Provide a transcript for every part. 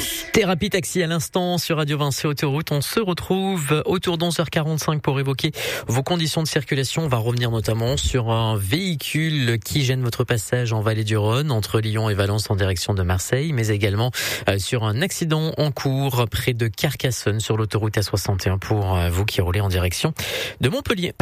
tous. Thérapie Taxi à l'instant sur Radio Vinci Autoroute. On se retrouve autour d'11h45 pour évoquer vos conditions de circulation. On va revenir notamment sur un véhicule qui gêne votre passage en Vallée du Rhône entre Lyon et Valence en direction de Marseille, mais également sur un accident en cours près de Carcassonne sur l'autoroute A61 pour vous qui roulez en direction de Montpellier.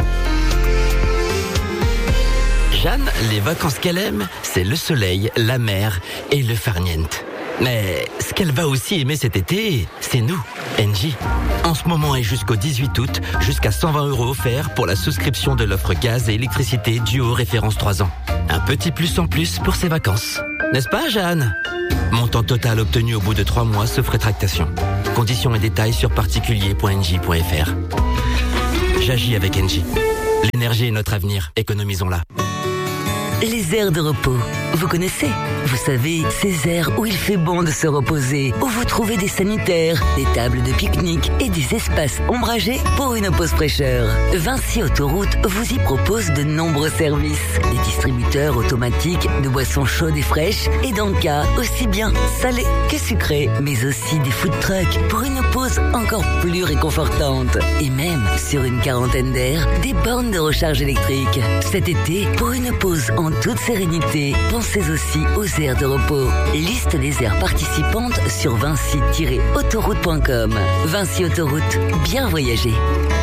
Jeanne, les vacances qu'elle aime, c'est le soleil, la mer et le farniente. Mais ce qu'elle va aussi aimer cet été, c'est nous, Engie. En ce moment et jusqu'au 18 août, jusqu'à 120 € offerts pour la souscription de l'offre gaz et électricité Duo référence 3 ans. Un petit plus en plus pour ses vacances. N'est-ce pas, Jeanne ? Montant total obtenu au bout de 3 mois sauf rétractation. Conditions et détails sur particulier.engie.fr. J'agis avec Engie. L'énergie est notre avenir, économisons-la. Les aires de repos, vous connaissez ? Vous savez, ces aires où il fait bon de se reposer, où vous trouvez des sanitaires, des tables de pique-nique et des espaces ombragés pour une pause fraîcheur. Vinci Autoroute vous y propose de nombreux services. Des distributeurs automatiques de boissons chaudes et fraîches et d'encas aussi bien salées que sucrées, mais aussi des food trucks pour une pause encore plus réconfortante. Et même, sur une quarantaine d'aires, des bornes de recharge électrique. Cet été, pour une pause en toute sérénité, pensez aussi aux aires de repos. Liste des aires participantes sur vinci-autoroute.com. Vinci Autoroute, bien voyager.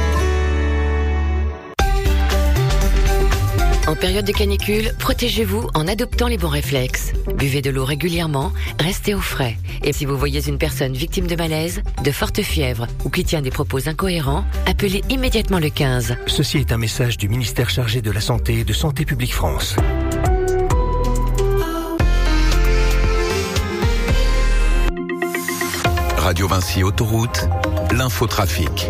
En période de canicule, protégez-vous en adoptant les bons réflexes. Buvez de l'eau régulièrement, restez au frais. Et si vous voyez une personne victime de malaise, de forte fièvre ou qui tient des propos incohérents, appelez immédiatement le 15. Ceci est un message du ministère chargé de la Santé et de Santé publique France. Radio Vinci Autoroute, l'infotrafic.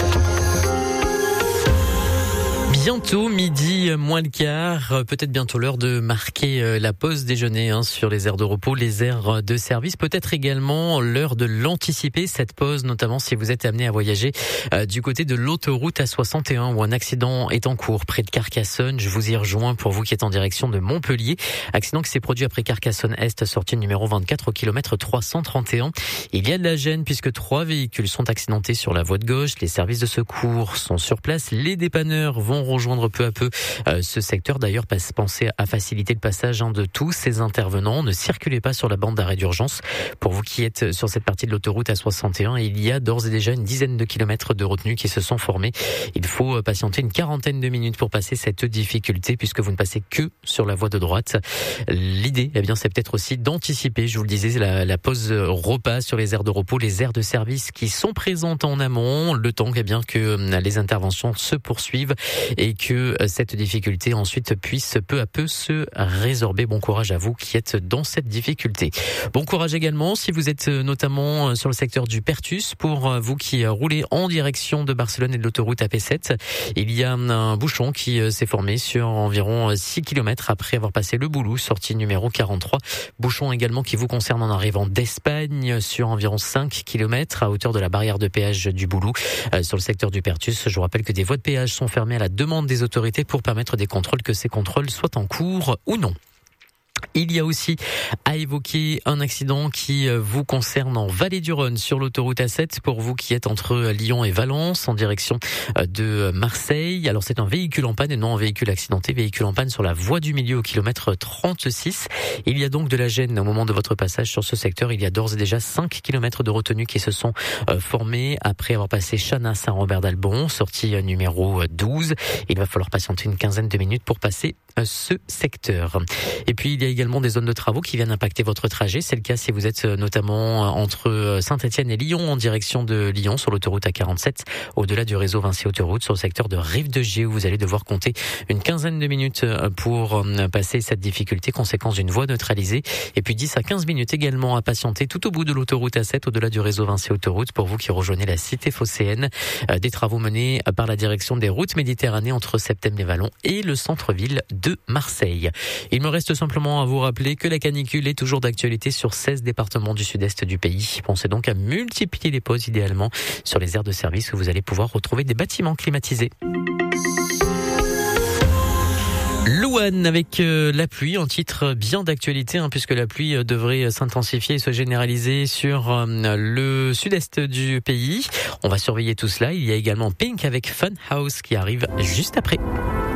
Bientôt midi moins le quart, peut-être bientôt l'heure de marquer la pause déjeuner sur les aires de repos, les aires de service. Peut-être également l'heure de l'anticiper, cette pause, notamment si vous êtes amené à voyager du côté de l'autoroute A61 où un accident est en cours près de Carcassonne. Je vous y rejoins pour vous qui êtes en direction de Montpellier. Accident qui s'est produit après Carcassonne-Est, sortie numéro 24 au kilomètre 331. Il y a de la gêne puisque 3 véhicules sont accidentés sur la voie de gauche. Les services de secours sont sur place. Les dépanneurs vont rejoindre peu à peu ce secteur. D'ailleurs, pensez à faciliter le passage de tous ces intervenants. Ne circulez pas sur la bande d'arrêt d'urgence. Pour vous qui êtes sur cette partie de l'autoroute A61, il y a d'ores et déjà une dizaine de kilomètres de retenues qui se sont formés. Il faut patienter une quarantaine de minutes pour passer cette difficulté puisque vous ne passez que sur la voie de droite. L'idée, c'est peut-être aussi d'anticiper, je vous le disais, la pause repas sur les aires de repos, les aires de service qui sont présentes en amont, le temps que les interventions se poursuivent et que cette difficulté ensuite puisse peu à peu se résorber. Bon courage à vous qui êtes dans cette difficulté. Bon courage également si vous êtes notamment sur le secteur du Pertus. Pour vous qui roulez en direction de Barcelone et de l'autoroute AP7, il y a un bouchon qui s'est formé sur environ 6 km après avoir passé le Boulou, sortie numéro 43. Bouchon également qui vous concerne en arrivant d'Espagne sur environ 5 km à hauteur de la barrière de péage du Boulou. Sur le secteur du Pertus, je vous rappelle que des voies de péage sont fermées à la demande des autorités pour permettre des contrôles, que ces contrôles soient en cours ou non. Il y a aussi à évoquer un accident qui vous concerne en Vallée du Rhône sur l'autoroute A7 pour vous qui êtes entre Lyon et Valence en direction de Marseille. Alors c'est un véhicule en panne et non un véhicule accidenté, véhicule en panne sur la voie du milieu au kilomètre 36. Il y a donc de la gêne au moment de votre passage sur ce secteur. Il y a d'ores et déjà 5 km de retenue qui se sont formés après avoir passé Chana Saint-Robert d'Albon, sortie numéro 12. Il va falloir patienter une quinzaine de minutes pour passer ce secteur. Et puis il y a également des zones de travaux qui viennent impacter votre trajet. C'est le cas si vous êtes notamment entre Saint-Étienne et Lyon en direction de Lyon sur l'autoroute A47 au-delà du réseau Vinci Autoroute sur le secteur de Rive-de-Gier où vous allez devoir compter une quinzaine de minutes pour passer cette difficulté, conséquence d'une voie neutralisée. Et puis 10 à 15 minutes également à patienter tout au bout de l'autoroute A7 au-delà du réseau Vinci Autoroute pour vous qui rejoignez la cité phocéenne. Des travaux menés par la direction des routes Méditerranée entre Septem-les-Vallons et le centre-ville de Marseille. Il me reste simplement à vous rappeler que la canicule est toujours d'actualité sur 16 départements du sud-est du pays. Pensez donc à multiplier les pauses idéalement sur les aires de service où vous allez pouvoir retrouver des bâtiments climatisés. Louane. One avec la pluie, un titre bien d'actualité puisque la pluie devrait s'intensifier et se généraliser sur le sud-est du pays. On va surveiller tout cela. Il y a également Pink avec Funhouse qui arrive juste après.